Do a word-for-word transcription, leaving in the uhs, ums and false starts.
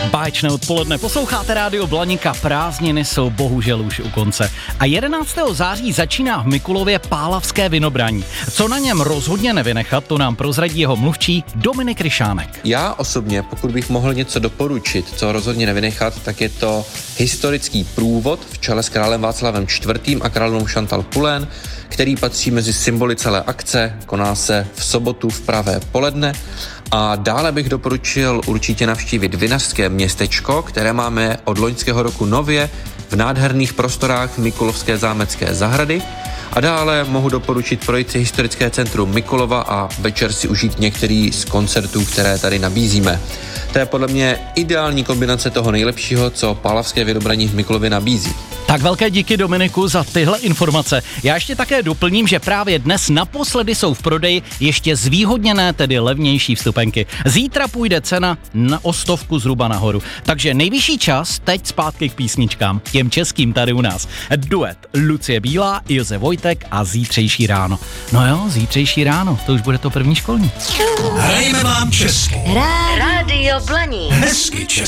Báječné odpoledne, posloucháte Rádio Blaníka, prázdniny jsou bohužel už u konce. A jedenáctého září začíná v Mikulově Pálavské vinobraní. Co na něm rozhodně nevynechat, to nám prozradí jeho mluvčí Dominik Ryšánek. Já osobně, pokud bych mohl něco doporučit, co rozhodně nevynechat, tak je to historický průvod v čele s králem Václavem čtvrtým a královnou Chantal Poulain, který patří mezi symboly celé akce, koná se v sobotu v pravé poledne. A dále bych doporučil určitě navštívit vinařské městečko, které máme od loňského roku nově v nádherných prostorách Mikulovské zámecké zahrady. A dále mohu doporučit projít si historické centrum Mikulova a večer si užít některý z koncertů, které tady nabízíme. To je podle mě ideální kombinace toho nejlepšího, co Pálavské vinobraní v Mikulově nabízí. Tak velké díky Dominiku za tyhle informace. Já ještě také doplním, že právě dnes naposledy jsou v prodeji ještě zvýhodněné, tedy levnější vstupenky. Zítra půjde cena na o stovku zhruba nahoru. Takže nejvyšší čas teď zpátky k písničkám, těm českým tady u nás. Duet Lucie Bílá, Josef Vojtek a Zítřejší ráno. No jo, Zítřejší ráno, to už bude to první školní. Hrajeme vám česky. Rádio Blaník. Hezky česky.